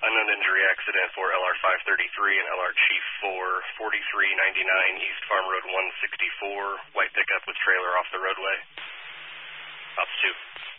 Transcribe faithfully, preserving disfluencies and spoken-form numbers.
unknown injury accident for L R five thirty-three and L R Chief for forty-three ninety-nine East Farm Road one sixty-four, white pickup with trailer off the roadway. Ops two.